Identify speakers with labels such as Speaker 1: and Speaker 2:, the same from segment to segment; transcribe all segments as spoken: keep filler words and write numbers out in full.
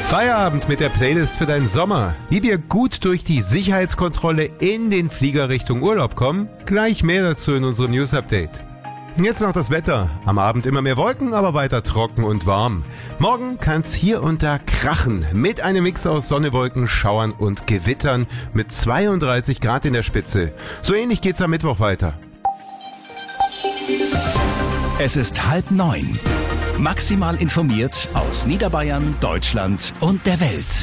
Speaker 1: Feierabend mit der Playlist für deinen Sommer. Wie wir gut durch die Sicherheitskontrolle in den Flieger Richtung Urlaub kommen, gleich mehr dazu in unserem News-Update. Jetzt noch das Wetter. Am Abend immer mehr Wolken, aber weiter trocken und warm. Morgen kann's hier und da krachen mit einem Mix aus Sonne, Wolken, Schauern und Gewittern mit zweiunddreißig Grad in der Spitze. So ähnlich geht's am Mittwoch weiter.
Speaker 2: Es ist halb neun. Maximal informiert aus Niederbayern, Deutschland und der Welt.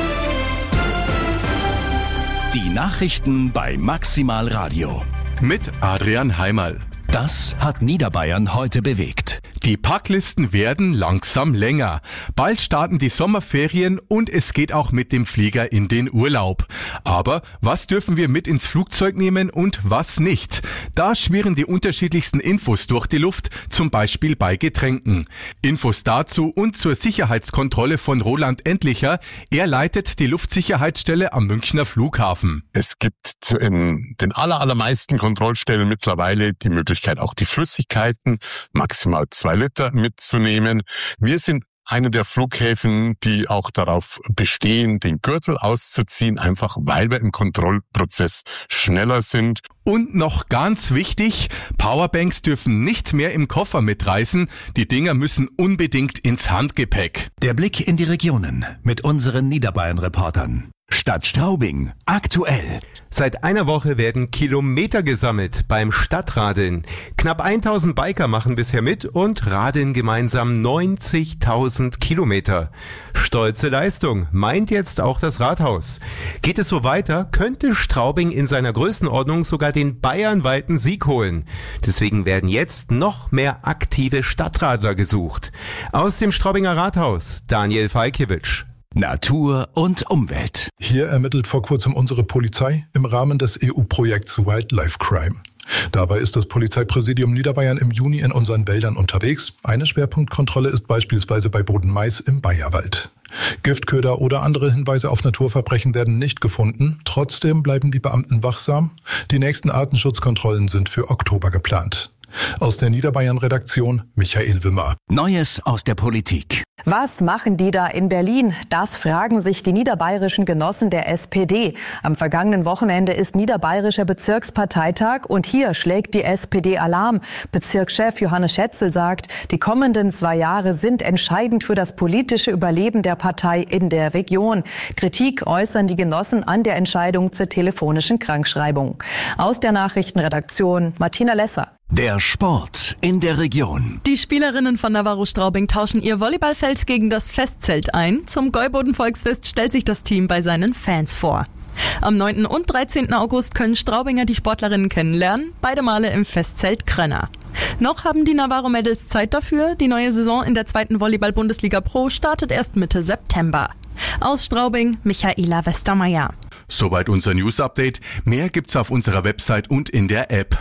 Speaker 2: Die Nachrichten bei Maximal Radio.
Speaker 3: Mit Adrian Heimerl.
Speaker 2: Das hat Niederbayern heute bewegt.
Speaker 3: Die Packlisten werden langsam länger. Bald starten die Sommerferien und es geht auch mit dem Flieger in den Urlaub. Aber was dürfen wir mit ins Flugzeug nehmen und was nicht? Da schwirren die unterschiedlichsten Infos durch die Luft, zum Beispiel bei Getränken. Infos dazu und zur Sicherheitskontrolle von Roland Endlicher. Er leitet die Luftsicherheitsstelle am Münchner Flughafen.
Speaker 4: Es gibt in den aller, allermeisten Kontrollstellen mittlerweile die Möglichkeit, auch die Flüssigkeiten, maximal zwei Liter mitzunehmen. Wir sind einer der Flughäfen, die auch darauf bestehen, den Gürtel auszuziehen, einfach weil wir im Kontrollprozess schneller sind.
Speaker 3: Und noch ganz wichtig, Powerbanks dürfen nicht mehr im Koffer mitreisen. Die Dinger müssen unbedingt ins Handgepäck.
Speaker 2: Der Blick in die Regionen mit unseren Niederbayern-Reportern. Stadt Straubing, aktuell.
Speaker 1: Seit einer Woche werden Kilometer gesammelt beim Stadtradeln. Knapp tausend Biker machen bisher mit und radeln gemeinsam neunzigtausend Kilometer. Stolze Leistung, meint jetzt auch das Rathaus. Geht es so weiter, könnte Straubing in seiner Größenordnung sogar den bayernweiten Sieg holen. Deswegen werden jetzt noch mehr aktive Stadtradler gesucht. Aus dem Straubinger Rathaus, Daniel Falkiewicz.
Speaker 2: Natur und Umwelt.
Speaker 5: Hier ermittelt vor kurzem unsere Polizei im Rahmen des E U-Projekts Wildlife Crime. Dabei ist das Polizeipräsidium Niederbayern im Juni in unseren Wäldern unterwegs. Eine Schwerpunktkontrolle ist beispielsweise bei Bodenmais im Bayerwald. Giftköder oder andere Hinweise auf Naturverbrechen werden nicht gefunden. Trotzdem bleiben die Beamten wachsam. Die nächsten Artenschutzkontrollen sind für Oktober geplant. Aus der Niederbayern-Redaktion Michael Wimmer.
Speaker 2: Neues aus der Politik.
Speaker 6: Was machen die da in Berlin? Das fragen sich die niederbayerischen Genossen der S P D. Am vergangenen Wochenende ist niederbayerischer Bezirksparteitag und hier schlägt die S P D Alarm. Bezirkschef Johannes Schätzel sagt, die kommenden zwei Jahre sind entscheidend für das politische Überleben der Partei in der Region. Kritik äußern die Genossen an der Entscheidung zur telefonischen Krankschreibung. Aus der Nachrichtenredaktion Martina Lesser.
Speaker 2: Der Sport in der Region.
Speaker 7: Die Spielerinnen von Navarro Straubing tauschen ihr Volleyballfeld gegen das Festzelt ein. Zum Gäuboden-Volksfest stellt sich das Team bei seinen Fans vor. Am neunten und dreizehnten August können Straubinger die Sportlerinnen kennenlernen, beide Male im Festzelt Krönner. Noch haben die Navarro Mädels Zeit dafür. Die neue Saison in der zweiten Volleyball-Bundesliga Pro startet erst Mitte September. Aus Straubing, Michaela Westermeier.
Speaker 3: Soweit unser News-Update. Mehr gibt's auf unserer Website und in der App.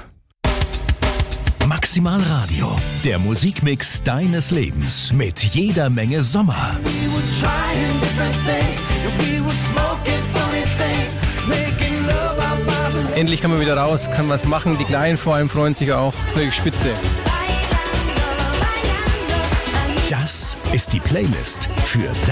Speaker 2: Maximal Radio, der Musikmix deines Lebens mit jeder Menge Sommer.
Speaker 8: Endlich kann man wieder raus, kann was machen, die Kleinen vor allem freuen sich auch. Das ist wirklich spitze.
Speaker 2: Das ist die Playlist für